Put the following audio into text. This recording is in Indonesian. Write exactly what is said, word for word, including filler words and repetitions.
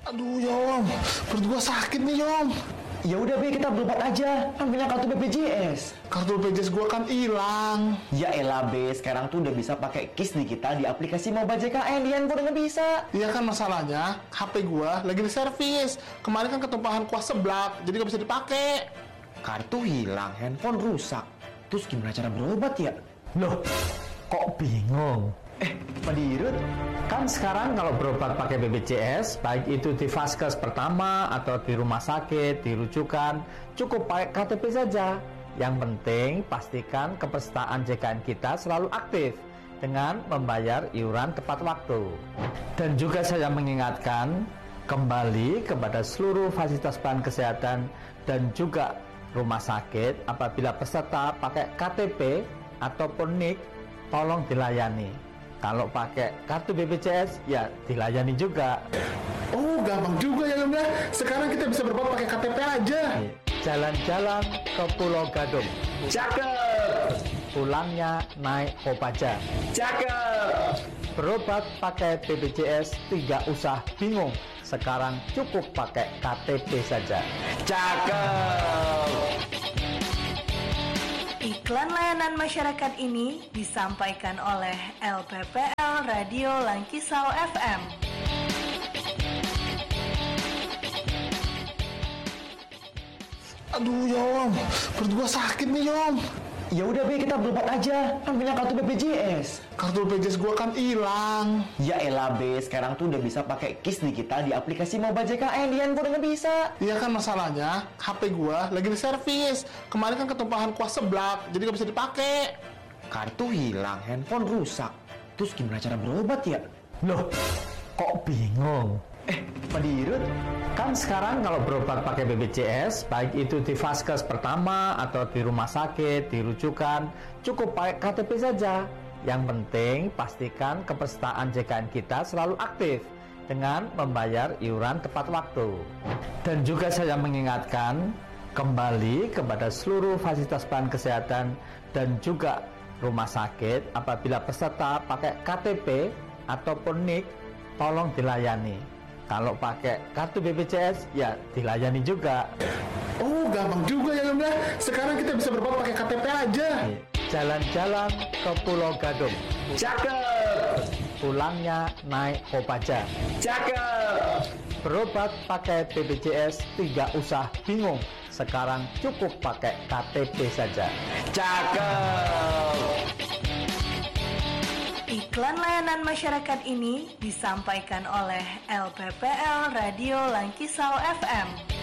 Aduh Yom, perut gua sakit nih Yom. Ya udah Be, kita berobat aja. Kan punya kartu B P J S. Kartu B P J S gua kan hilang. Ya elah Be, sekarang tuh udah bisa pakai KIS di kita di aplikasi Mobile J K N. Di handphone udah bisa. Iya kan, masalahnya H P gua lagi di servis. Kemarin kan ketumpahan kuah seblak, jadi gak bisa dipakai. Kartu hilang, handphone rusak. Terus gimana cara berobat ya? Loh, kok bingung? Eh, Pak Dirut, Kan sekarang kalau berobat pakai B P J S, baik itu di vaskes pertama atau di rumah sakit, di rujukan, cukup pakai K T P saja. Yang penting pastikan kepesertaan J K N kita selalu aktif dengan membayar iuran tepat waktu. Dan juga saya mengingatkan kembali kepada seluruh fasilitas pelayanan kesehatan dan juga rumah sakit, apabila peserta pakai K T P ataupun N I K, tolong dilayani. Kalau pakai kartu B P J S, ya dilayani juga. Oh, gampang juga ya Yom ya. Sekarang kita bisa berobat pakai K T P aja. Jalan-jalan ke Pulau Gadung, cakep. pulangnya naik Kopaja. Cakep. Berobat pakai B P J S tidak usah bingung. Sekarang cukup pakai K T P saja. Cakep. Iklan layanan masyarakat ini disampaikan oleh L P P L Radio Langkisau F M. Aduh Yom, perut gua sakit nih Yom. Ya udah Be, kita berobat aja. Kan punya kartu B P J S. Kartu B P J S gua kan hilang. Ya elah Be, sekarang tuh udah bisa pakai KIS di kita di aplikasi Mobile J K N. Di handphone udah bisa. Iya kan, masalahnya H P gua lagi di servis. Kemarin kan ketumpahan kuah seblak, jadi gak bisa dipakai. Kartu hilang, handphone rusak. Terus gimana cara berobat ya? Loh, kok bingung? Eh, Pak Dirut, Kan sekarang kalau berobat pakai B P J S, baik itu di vaskes pertama atau di rumah sakit, di rujukan, cukup pakai K T P saja. Yang penting pastikan kepesertaan J K N kita selalu aktif dengan membayar iuran tepat waktu. Dan juga saya mengingatkan kembali kepada seluruh fasilitas pelayanan kesehatan dan juga rumah sakit, apabila peserta pakai K T P ataupun N I K, tolong dilayani. Kalau pakai kartu B P J S, ya dilayani juga. Oh, gampang juga ya Yom ya. Sekarang kita bisa berobat pakai K T P aja. Jalan-jalan ke Pulau Gadung, cakep. pulangnya naik Kopaja. Cakep. Berobat pakai B P J S tidak usah bingung. Sekarang cukup pakai K T P saja. Cakep. Iklan layanan masyarakat ini disampaikan oleh L P P L Radio Langkisau F M.